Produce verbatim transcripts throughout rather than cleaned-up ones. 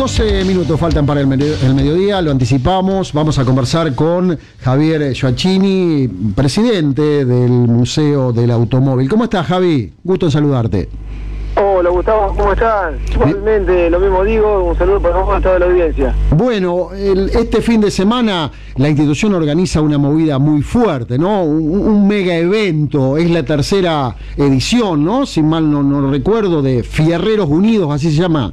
doce minutos faltan para el, medio, el mediodía, lo anticipamos. Vamos a conversar con Javier Gioacchini, presidente del Museo del Automóvil. ¿Cómo estás, Javi? Gusto en saludarte. Hola, Gustavo, ¿cómo estás? Igualmente, lo mismo digo, un saludo para vos a toda la audiencia. Bueno, el, este fin de semana la institución organiza una movida muy fuerte, ¿no? Un, un mega evento, es la tercera edición, ¿no? Si mal no, no recuerdo, de Fierreros Unidos, así se llama.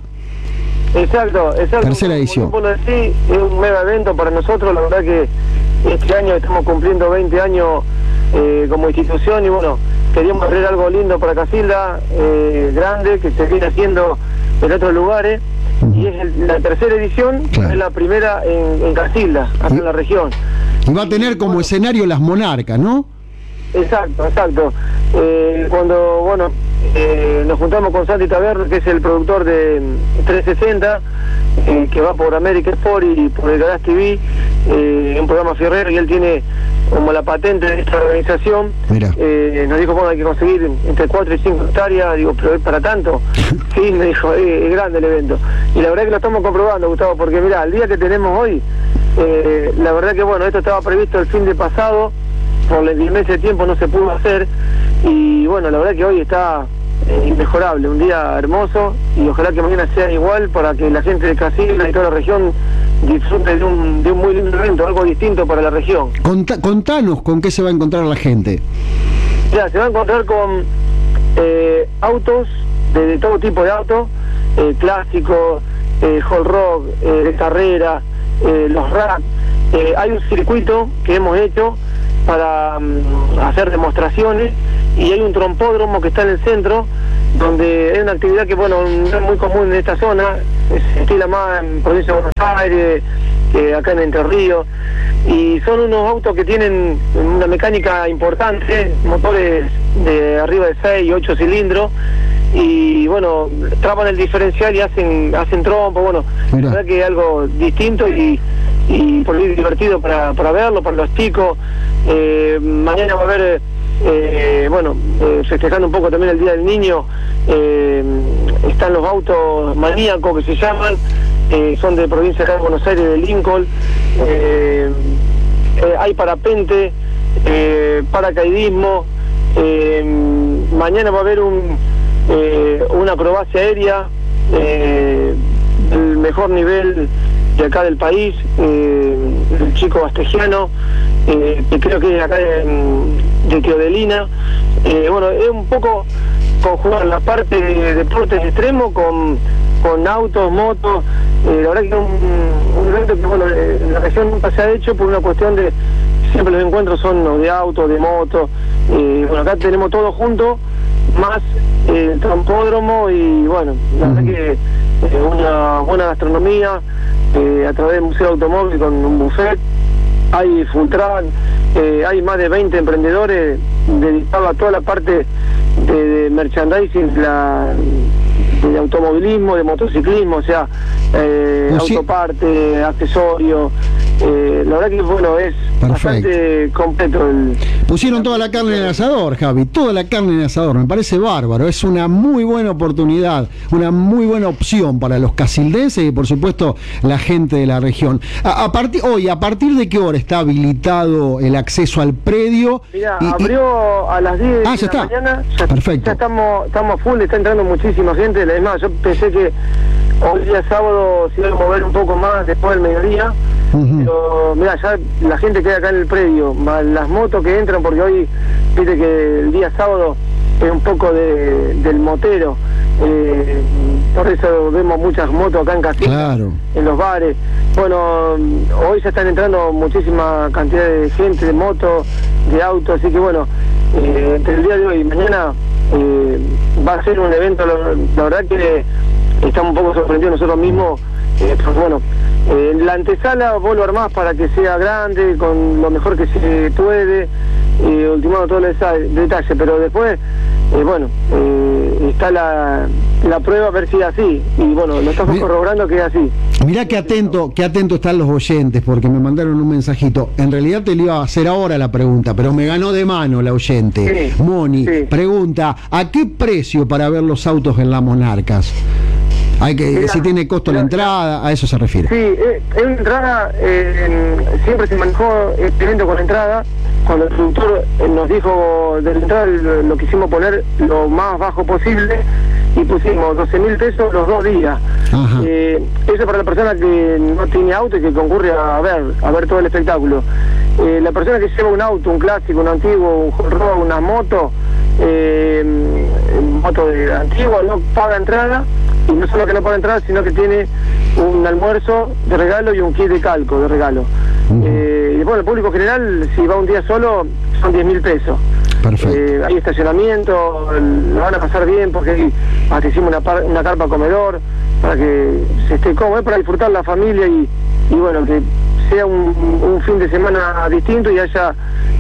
Exacto, exacto. Tercera edición. Como vos decís, es un mega evento para nosotros, la verdad que este año estamos cumpliendo veinte años eh, como institución y bueno, queríamos hacer algo lindo para Casilda, eh, grande, que se viene haciendo en otros lugares, uh-huh. y es el, la tercera edición, claro. Es la primera en, en Casilda, acá en la región. Y va a tener como bueno, escenario las monarcas, ¿no? Exacto, exacto. Eh, cuando, bueno, eh, nos juntamos con Santi Taberna, que es el productor de trescientos sesenta, eh, que va por América Sport y por el Garage T V, eh, un programa fierrero, y él tiene como la patente de esta organización. Eh, nos dijo, bueno, hay que conseguir entre cuatro y cinco hectáreas. Digo, pero es para tanto. Sí, me dijo, es, es grande el evento. Y la verdad que lo estamos comprobando, Gustavo, porque mirá, el día que tenemos hoy, eh, la verdad que bueno, esto estaba previsto el fin de pasado, por la inclemencia de tiempo no se pudo hacer, y bueno, la verdad que hoy está eh, inmejorable, un día hermoso, y ojalá que mañana sea igual para que la gente de Casilda y toda la región disfrute de un, de un muy lindo evento, algo distinto para la región. Conta, contanos con qué se va a encontrar la gente. Ya, se va a encontrar con eh, autos, de, de todo tipo de autos, eh, clásicos, eh, hall rock, eh, de carrera, eh, los rack. Eh, hay un circuito que hemos hecho para um, hacer demostraciones, y hay un trompódromo que está en el centro, donde es una actividad que bueno, no es muy común en esta zona, se estila más en provincia de Buenos Aires, que acá en Entre Ríos, y son unos autos que tienen una mecánica importante, motores de arriba de seis y ocho cilindros, y bueno, traban el diferencial y hacen hacen trompo, bueno, Mira. La verdad que es algo distinto y y por ir divertido para, para verlo, para los chicos. Eh, mañana va a haber, eh, bueno, eh, festejando un poco también el Día del Niño, eh, están los autos maníacos que se llaman, eh, son de provincia acá de Buenos Aires, de Lincoln, eh, eh, hay parapente, eh, paracaidismo, eh, mañana va a haber un, eh, una acrobacia aérea, eh, el mejor nivel de acá del país, eh, el chico bastegiano, eh, que creo que es acá de, de Teodelina. Eh, bueno, es un poco conjugar la parte de deportes extremos con, con autos, motos. Eh, la verdad que es un, un evento que bueno, en la región nunca se ha hecho por una cuestión de, siempre los encuentros son de autos, de motos. Eh, bueno, acá tenemos todo junto, más el trompódromo y bueno, la verdad que eh, una buena gastronomía, eh, a través del Museo Automóvil con un buffet, hay food truck, eh, hay más de veinte emprendedores dedicados a toda la parte de, de merchandising, la, de automovilismo, de motociclismo, o sea, eh, pues sí. Autoparte, accesorios. Eh, la verdad que bueno, es Perfecto. Bastante completo el... Pusieron toda la carne en el asador, Javi, toda la carne en el asador, me parece bárbaro, es una muy buena oportunidad, una muy buena opción para los casildenses y por supuesto la gente de la región. A, a partir, hoy, ¿a partir de qué hora está habilitado el acceso al predio? Mira, y, abrió y... a las diez ah, de ya la está. mañana, ya, Perfecto. Ya estamos, estamos full, está entrando muchísima gente, además yo pensé que hoy día sábado se iba a mover un poco más después del mediodía. Uh-huh. Pero mira, ya la gente queda acá en el predio, más las motos que entran, porque hoy, viste que el día sábado es un poco de, del motero, eh, por eso vemos muchas motos acá en Casilda, claro. En los bares. Bueno, hoy ya están entrando muchísima cantidad de gente, de motos, de autos, así que bueno, eh, entre el día de hoy y mañana eh, va a ser un evento, la, la verdad que estamos un poco sorprendidos nosotros mismos, eh, pues bueno, eh, en la antesala vos lo armás para que sea grande, con lo mejor que se puede, eh, ultimando todo el detalle, pero después, eh, bueno, eh, está la, la prueba a ver si es así, y bueno, lo estamos corroborando que es así. Mirá qué atento, qué atento están los oyentes, porque me mandaron un mensajito. En realidad te le iba a hacer ahora la pregunta, pero me ganó de mano la oyente. Sí, Moni, sí. Pregunta, ¿a qué precio para ver los autos en las Monarcas? Hay que, Mira, si tiene costo mira, la entrada, a eso se refiere. Sí, eh, es una entrada, eh, siempre se manejó este evento con entrada. Cuando el productor eh, nos dijo de la entrada, lo, lo quisimos poner lo más bajo posible y pusimos doce mil pesos los dos días. Eh, eso para la persona que no tiene auto y que concurre a ver, a ver todo el espectáculo. Eh, la persona que lleva un auto, un clásico, un antiguo, un hot rod, una moto, eh, moto de antigua, no paga entrada. Y no solo que no paga entrada, sino que tiene un almuerzo de regalo y un kit de calco de regalo. Uh-huh. eh, y bueno, el público general, si va un día solo, son diez mil pesos. Perfecto. Eh, hay estacionamiento, lo van a pasar bien porque hay, hasta hicimos una, par, una carpa comedor para que se esté cómodo, para disfrutar la familia y, y bueno, que sea un, un fin de semana distinto y haya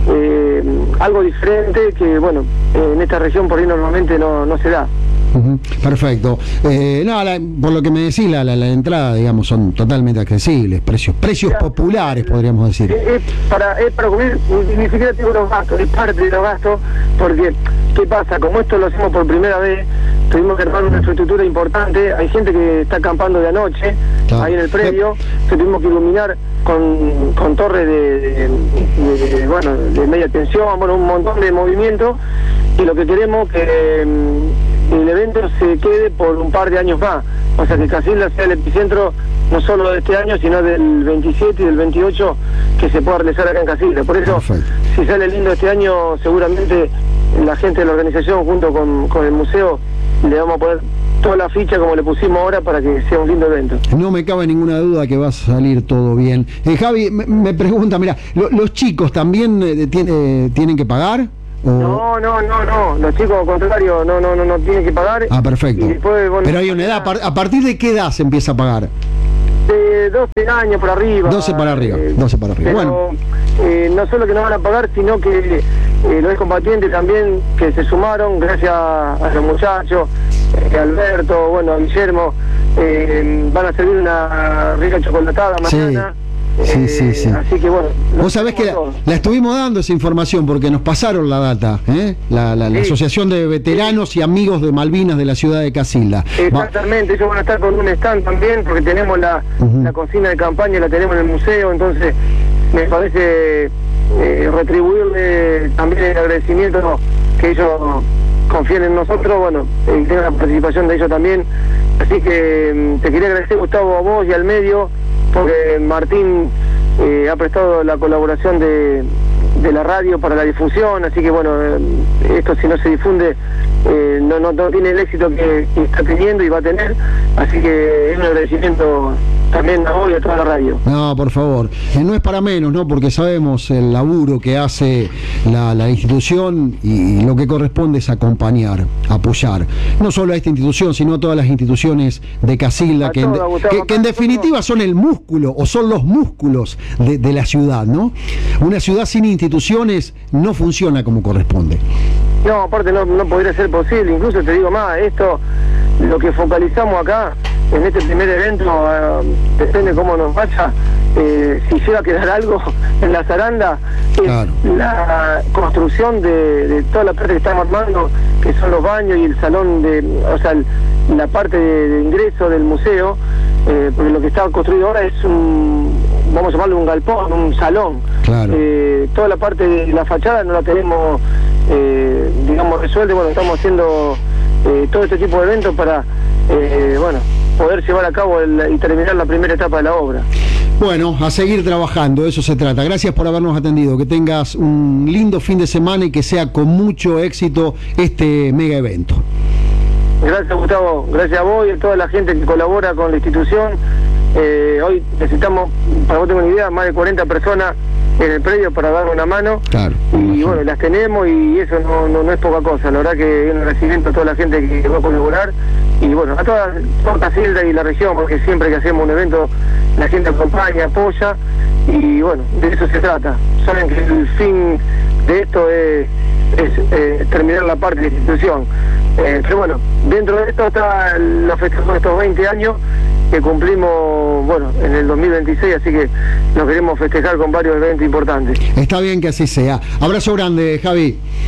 eh, algo diferente que, bueno, en esta región por ahí normalmente no, no se da. Uh-huh. Perfecto. Eh, no, la, por lo que me decís, la, la, la entrada, digamos, son totalmente accesibles, precios precios populares, podríamos decir. Es, es para es para cubrir, ni siquiera tengo los gastos, es parte de los gastos, porque, ¿qué pasa? Como esto lo hacemos por primera vez, tuvimos que armar una infraestructura importante, hay gente que está acampando de anoche, claro, ahí en el predio, que tuvimos que iluminar con, con torres de, de, de, de, bueno, de media tensión, bueno, un montón de movimientos, y lo que queremos que el evento se quede por un par de años más, o sea que Casilda sea el epicentro no solo de este año, sino del veintisiete y del veintiocho que se pueda realizar acá en Casilda. Por eso, perfecto, si sale lindo este año, seguramente la gente de la organización junto con, con el museo le vamos a poner toda la ficha como le pusimos ahora para que sea un lindo evento. No me cabe ninguna duda que va a salir todo bien. Eh, Javi, me, me pregunta, mira, lo, ¿los chicos también eh, tiene, eh, tienen que pagar? ¿O? No, no, no, no, los chicos al contrario no, no, no, no tienen que pagar. Ah, perfecto. Y después, bueno, pero hay una edad, ¿a partir de qué edad se empieza a pagar? De doce años para arriba. doce para arriba, eh, doce para arriba. Pero, bueno. Eh, no solo que no van a pagar, sino que eh, los excombatientes también que se sumaron, gracias a los muchachos, eh, Alberto, bueno, Guillermo, eh, van a servir una rica chocolatada mañana. Sí. Sí, sí, sí. Así que bueno. Vos sabés que la, la estuvimos dando esa información porque nos pasaron la data, ¿eh? la, la, la sí. Asociación de Veteranos sí. y Amigos de Malvinas de la ciudad de Casilda. Exactamente, Va. ellos van a estar con un stand también porque tenemos la, uh-huh. la cocina de campaña, la tenemos en el museo, entonces me parece eh, retribuirle también el agradecimiento que ellos confíen en nosotros, bueno, y tengan la participación de ellos también. Así que te quería agradecer, Gustavo, a vos y al medio, porque Martín eh, ha prestado la colaboración de, de la radio para la difusión, así que bueno, eh, esto si no se difunde eh, no, no, no tiene el éxito que, que está teniendo y va a tener, así que es un agradecimiento también a vos y a toda la radio. No, por favor, eh, no es para menos, ¿no? Porque sabemos el laburo que hace la, la institución y, y lo que corresponde es acompañar, apoyar, no solo a esta institución, sino a todas las instituciones de Casilda, que, toda, en, Gustavo, que, que en definitiva son el músculo o son los músculos de, de la ciudad, ¿no? Una ciudad sin instituciones no funciona como corresponde. No, aparte no, no podría ser posible, incluso te digo más, esto, lo que focalizamos acá, en este primer evento, uh, depende cómo nos vaya, eh, si llega a quedar algo en la zaranda, es claro. la construcción de, de toda la parte que estamos armando, que son los baños y el salón de, o sea, el, la parte de, de ingreso del museo, eh, porque lo que está construido ahora es un, vamos a llamarlo un galpón, un salón. Claro. Eh, toda la parte de la fachada no la tenemos, eh, digamos, resuelta. Bueno, estamos haciendo eh, todo este tipo de eventos para, eh, bueno, poder llevar a cabo el, y terminar la primera etapa de la obra. Bueno, a seguir trabajando, de eso se trata. Gracias por habernos atendido, que tengas un lindo fin de semana y que sea con mucho éxito este mega evento. Gracias, Gustavo, gracias a vos y a toda la gente que colabora con la institución. Eh, hoy necesitamos, para vos tengo una idea, más de cuarenta personas en el predio para dar una mano. Claro, y imagino. Bueno, las tenemos y eso no, no, no es poca cosa. La verdad que es un agradecimiento a toda la gente que va a colaborar y bueno, a toda, toda Casilda y la región, porque siempre que hacemos un evento la gente acompaña, apoya y bueno, de eso se trata. Saben que el fin de esto es, es eh, terminar la parte de la institución. Eh, pero bueno, dentro de esto está la festejo de estos veinte años que cumplimos, bueno, en el dos mil veintiséis, así que nos queremos festejar con varios eventos importantes. Está bien que así sea. Abrazo grande, Javi.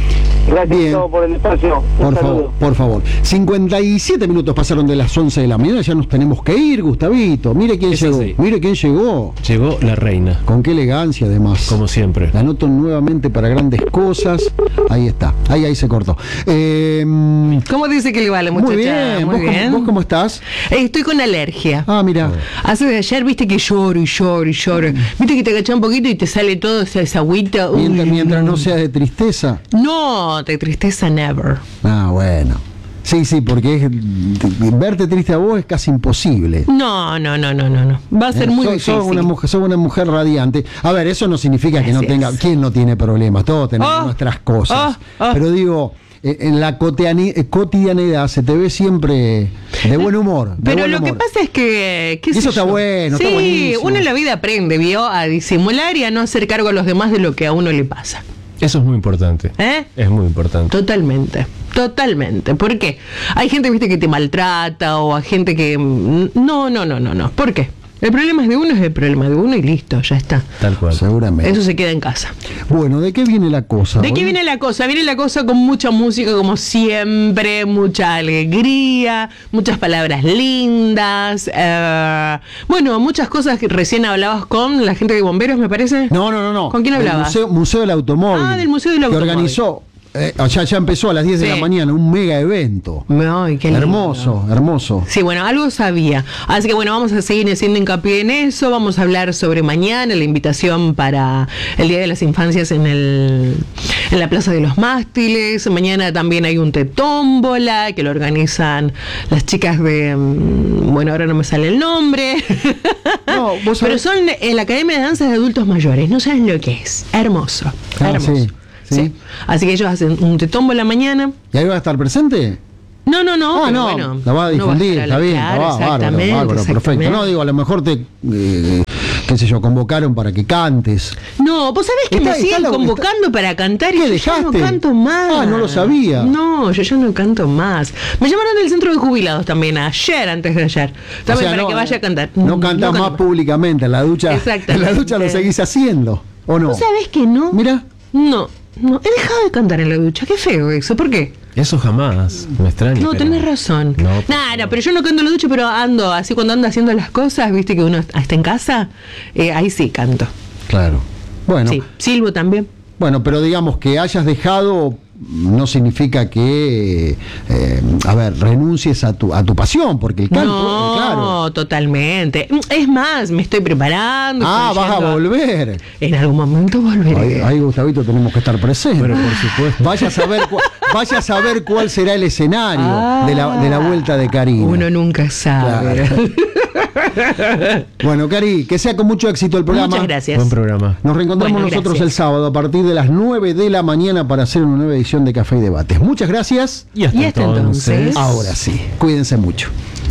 Gracias Bien. a todos por el espacio. Un Por saludo. favor, por favor. cincuenta y siete minutos pasaron de las once de la mañana, ya nos tenemos que ir, Gustavito. Mire quién Es llegó, así. mire quién llegó. Llegó la reina, Con qué elegancia, además. como siempre. La anoto nuevamente para grandes cosas. Ahí está, ahí, ahí se cortó. Eh, ¿Cómo dice que le va a la muchacha? muy bien, Muy ¿Vos, bien. Cómo, ¿vos cómo estás? Eh, Estoy con alergia. Ah, mira. Hace de ayer, viste que lloro y lloro y lloro. Viste que te agachás un poquito y te sale todo esa, esa agüita. Uy, Mientras, mientras no sea de tristeza. No, de tristeza never. Ah, bueno. Sí, sí, porque es, verte triste a vos es casi imposible. No, no, no, no, no, no. Va a ser muy sos, difícil. sos una mujer, sos una mujer radiante. A ver, eso no significa que no Así tenga. es. ¿Quién no tiene problemas? Todos tenemos Oh, nuestras cosas. oh, oh. Pero digo, eh, en la cotidiani- eh, cotidianidad se te ve siempre de buen humor. de Pero buen lo que humor. pasa es que... ¿qué Y sé eso está yo? bueno, sí, está buenísimo. uno en la vida aprende, ¿vio? A disimular y a no hacer cargo a los demás de lo que a uno le pasa. Eso es muy importante. ¿Eh? Es muy importante. Totalmente, totalmente. ¿Por qué? Hay gente, viste, que te maltrata o hay gente que... mm, No, no, no, no, no. ¿Por qué? El problema es de uno, es el problema de uno y listo, ya está. Tal cual. Seguramente. Eso se queda en casa. Bueno, ¿de qué viene la cosa? ¿De qué hoy? viene la cosa? Viene la cosa con mucha música, como siempre, mucha alegría, muchas palabras lindas. eh, bueno, muchas cosas que recién hablabas con la gente de bomberos, me parece. No, no, no, no. ¿Con quién Del hablabas? Museo, Museo del Automóvil. Ah, del Museo del Que Automóvil. organizó, eh, ya, ya empezó a las diez de Sí. la mañana, un mega evento. Ay, qué lindo. Hermoso, hermoso. Sí, bueno, algo sabía. Así que bueno, vamos a seguir haciendo hincapié en eso. Vamos a hablar sobre mañana, la invitación para el Día de las Infancias en el en la Plaza de los Mástiles. Mañana también hay un té tómbola que lo organizan las chicas de... mm, Bueno, ahora no me sale el nombre. No, vos Pero sabés- son en la Academia de Danzas de Adultos Mayores. No saben lo que es. Hermoso. Ah, hermoso. sí, sí. Así que ellos hacen un té tómbola mañana. ¿Y ahí va a estar presente? No, no, no. ah, pero no, bueno, la va a no difundir, estar está bien, claro, está bárbaro, exactamente, bárbaro, perfecto. exactamente. No, digo, a lo mejor te, eh, qué sé yo, convocaron para que cantes. No, vos sabés que Está- me siguen está la- convocando para cantar y ¿Qué, yo ya no dejaste? canto más. Ah, no lo sabía. No, yo ya no canto más. Me llamaron del centro de jubilados también ayer, antes de ayer. O También sea, para no, que vaya a cantar. No cantás canto más públicamente, en la ducha. Exactamente. En la ducha lo seguís haciendo, ¿o no? ¿Vos sabés que no? Mira. No, no, he dejado de cantar en la ducha. Qué feo eso. ¿Por qué? Eso jamás. Me extraña. No, pero- tenés razón. No, por Nada, favor. pero yo no canto en la ducha, pero ando así cuando ando haciendo las cosas, viste que uno está en casa, eh, ahí sí canto. Claro. Bueno, Sí, silbo también. bueno, pero digamos que hayas dejado no significa que, eh, a ver, renuncies a tu, a tu pasión, porque el canto, no, eh, claro. totalmente. Es más, me estoy preparando. Ah, estoy vas a yendo volver. En algún momento volveré. Ahí, ahí, Gustavito, tenemos que estar presentes. Pero por supuesto. Vaya a saber, cu- vaya a saber cuál será el escenario Ah. de, la, de la vuelta de Karina. Uno nunca sabe. Claro. Bueno, Cari, que sea con mucho éxito el programa. Muchas gracias. Buen programa. Nos reencontramos Bueno, nosotros gracias. el sábado a partir de las nueve de la mañana para hacer una nueva edición de Café y Debates. Muchas gracias. Y hasta, Y hasta entonces. entonces. Ahora sí, cuídense mucho.